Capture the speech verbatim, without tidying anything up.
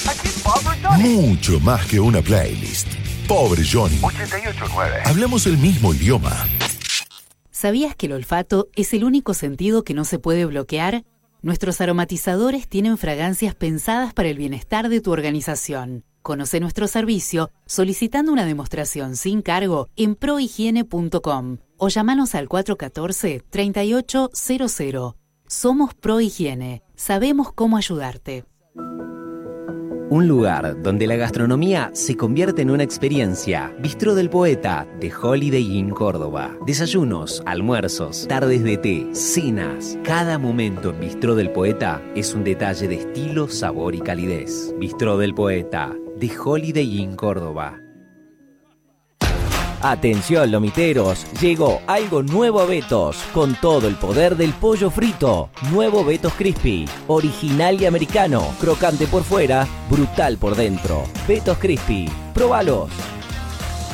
Mucho más que una playlist. Pobre Johnny. ochenta y ocho nueve. Hablamos el mismo idioma. ¿Sabías que el olfato es el único sentido que no se puede bloquear? Nuestros aromatizadores tienen fragancias pensadas para el bienestar de tu organización. Conoce nuestro servicio solicitando una demostración sin cargo en prohigiene punto com o llamanos al cuatro uno cuatro, tres ocho cero cero. Somos Prohigiene. Sabemos cómo ayudarte. Un lugar donde la gastronomía se convierte en una experiencia. Bistró del Poeta, de Holiday Inn Córdoba. Desayunos, almuerzos, tardes de té, cenas. Cada momento en Bistró del Poeta es un detalle de estilo, sabor y calidez. Bistró del Poeta, de Holiday Inn Córdoba. Atención lomiteros, llegó algo nuevo a Betos, con todo el poder del pollo frito. Nuevo Betos Crispy, original y americano, crocante por fuera, brutal por dentro. Betos Crispy, probalos.